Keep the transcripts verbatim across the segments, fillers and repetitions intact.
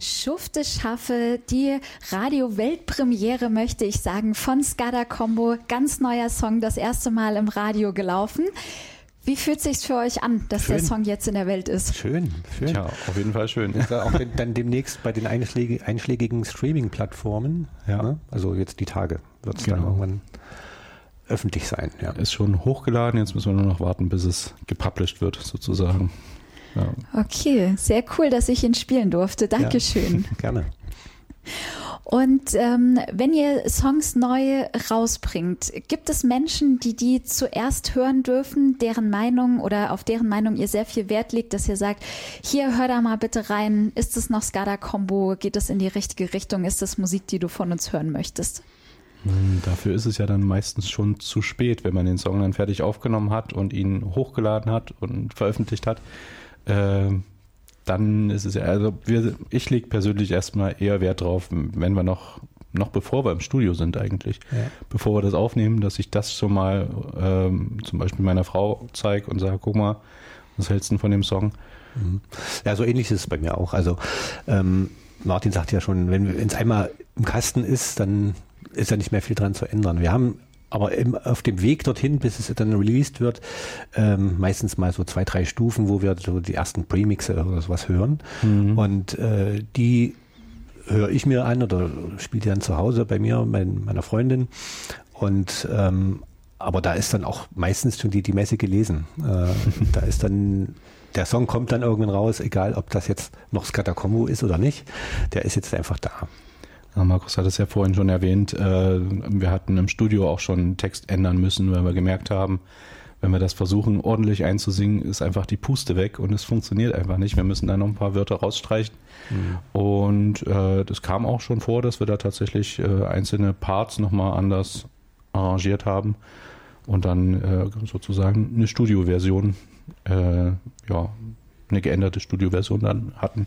Schufte schaffe, die Radio-Weltpremiere, möchte ich sagen, von Skada Combo. Ganz neuer Song, das erste Mal im Radio gelaufen. Wie fühlt es sich für euch an, dass schön. Der Song jetzt in der Welt ist? Schön, schön. Ja, auf jeden Fall schön. Ist auch dann demnächst bei den einschläg- einschlägigen Streaming-Plattformen, ja. Ne? Also jetzt die Tage wird es genau. dann irgendwann öffentlich sein. Ja. Ist schon hochgeladen, jetzt müssen wir nur noch warten, bis es gepublished wird, sozusagen. Ja. Okay, sehr cool, dass ich ihn spielen durfte. Dankeschön. Ja, gerne. Und ähm, wenn ihr Songs neu rausbringt, gibt es Menschen, die die zuerst hören dürfen, deren Meinung oder auf deren Meinung ihr sehr viel Wert legt, dass ihr sagt, hier, hör da mal bitte rein, ist es noch Skada Combo, geht es in die richtige Richtung, ist das Musik, die du von uns hören möchtest? Dafür ist es ja dann meistens schon zu spät, wenn man den Song dann fertig aufgenommen hat und ihn hochgeladen hat und veröffentlicht hat. Äh, dann ist es ja, also wir, ich lege persönlich erstmal eher Wert drauf, wenn wir noch, noch bevor wir im Studio sind eigentlich, ja. bevor wir das aufnehmen, dass ich das schon mal ähm, zum Beispiel meiner Frau zeige und sage, guck mal, was hältst du denn von dem Song? Ja, so ähnlich ist es bei mir auch. Also ähm, Martin sagt ja schon, wenn es einmal im Kasten ist, dann ist ja nicht mehr viel dran zu ändern. Wir haben aber im, auf dem Weg dorthin, bis es dann released wird, ähm, meistens mal so zwei, drei Stufen, wo wir so die ersten Premixe oder sowas hören. Mhm. Und äh, die höre ich mir an oder spiele die dann zu Hause bei mir, mein, meiner Freundin. Und ähm, aber da ist dann auch meistens schon die, die Messe gelesen. Äh, da ist dann, der Song kommt dann irgendwann raus, egal ob das jetzt noch Skada Combo ist oder nicht. Der ist jetzt einfach da. Ja, Markus hat es ja vorhin schon erwähnt, äh, wir hatten im Studio auch schon einen Text ändern müssen, weil wir gemerkt haben, wenn wir das versuchen ordentlich einzusingen, ist einfach die Puste weg und es funktioniert einfach nicht. Wir müssen da noch ein paar Wörter rausstreichen. Mhm. Und äh, das kam auch schon vor, dass wir da tatsächlich äh, einzelne Parts nochmal anders arrangiert haben und dann äh, sozusagen eine Studioversion, äh, ja, eine geänderte Studioversion dann hatten.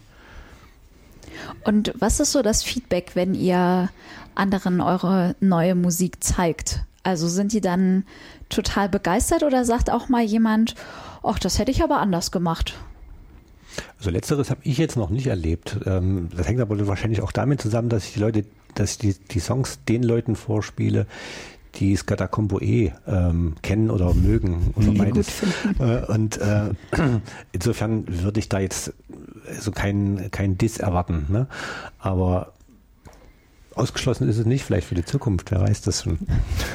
Und was ist so das Feedback, wenn ihr anderen eure neue Musik zeigt? Also sind die dann total begeistert oder sagt auch mal jemand, ach, das hätte ich aber anders gemacht? Also letzteres habe ich jetzt noch nicht erlebt. Das hängt aber wahrscheinlich auch damit zusammen, dass ich die Leute, dass ich die, die Songs den Leuten vorspiele, die Skada Combo eh ähm, kennen oder mögen oder beides. Äh, und äh, insofern würde ich da jetzt so kein, kein Diss erwarten. Ne? Aber ausgeschlossen ist es nicht, vielleicht für die Zukunft, wer weiß das schon.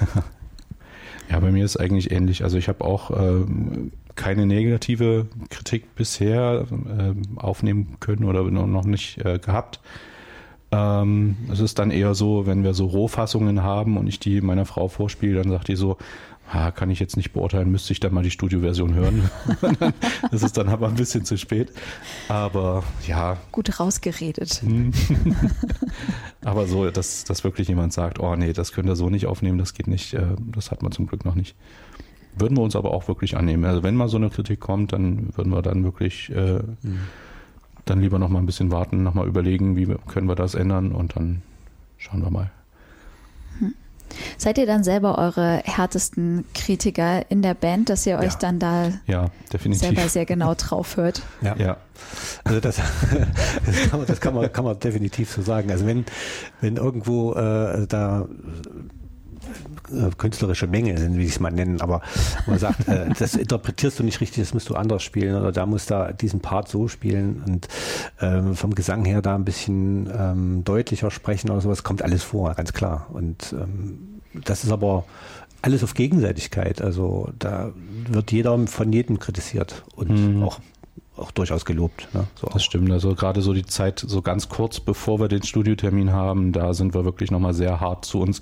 Ja, bei mir ist es eigentlich ähnlich. Also ich habe auch äh, keine negative Kritik bisher äh, aufnehmen können oder noch nicht äh, gehabt. Ähm, es ist dann eher so, wenn wir so Rohfassungen haben und ich die meiner Frau vorspiele, dann sagt die so, ah, kann ich jetzt nicht beurteilen, müsste ich dann mal die Studioversion hören. Das ist dann aber ein bisschen zu spät. Aber ja. Gut rausgeredet. Aber so, dass, dass wirklich jemand sagt, oh nee, das könnt ihr so nicht aufnehmen, das geht nicht, das hat man zum Glück noch nicht. Würden wir uns aber auch wirklich annehmen. Also wenn mal so eine Kritik kommt, dann würden wir dann wirklich äh, mhm. dann lieber noch mal ein bisschen warten, noch mal überlegen, wie können wir das ändern und dann schauen wir mal. Hm. Seid ihr dann selber eure härtesten Kritiker in der Band, dass ihr euch ja. dann da ja, definitiv. selber sehr genau drauf hört? Ja, ja. Also das, das, kann man, das kann man, kann man definitiv so sagen. Also wenn, wenn irgendwo äh, da künstlerische Mängel sind, wie ich es mal nennen, aber man sagt, äh, das interpretierst du nicht richtig, das musst du anders spielen oder da musst du diesen Part so spielen und ähm, vom Gesang her da ein bisschen ähm, deutlicher sprechen oder sowas, kommt alles vor, ganz klar. Und ähm, das ist aber alles auf Gegenseitigkeit, also da wird jeder von jedem kritisiert und mhm. auch auch durchaus gelobt. Ne? So das auch. Stimmt, also gerade so die Zeit, so ganz kurz bevor wir den Studiotermin haben, da sind wir wirklich nochmal sehr hart zu uns